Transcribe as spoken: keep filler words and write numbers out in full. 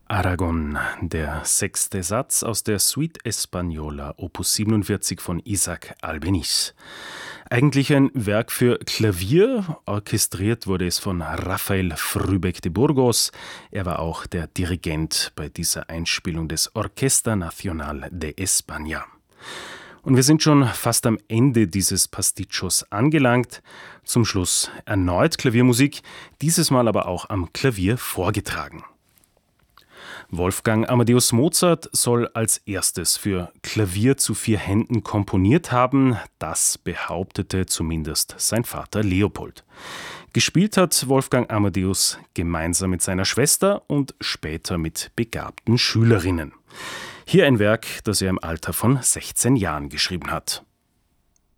Aragon, der sechste Satz aus der Suite Española, Opus siebenundvierzig von Isaac Albéniz. Eigentlich ein Werk für Klavier, orchestriert wurde es von Rafael Frübeck de Burgos. Er war auch der Dirigent bei dieser Einspielung des Orquesta Nacional de España. Und wir sind schon fast am Ende dieses Pasticcios angelangt. Zum Schluss erneut Klaviermusik, dieses Mal aber auch am Klavier vorgetragen. Wolfgang Amadeus Mozart soll als erstes für Klavier zu vier Händen komponiert haben. Das behauptete zumindest sein Vater Leopold. Gespielt hat Wolfgang Amadeus gemeinsam mit seiner Schwester und später mit begabten Schülerinnen. Hier ein Werk, das er im Alter von sechzehn Jahren geschrieben hat.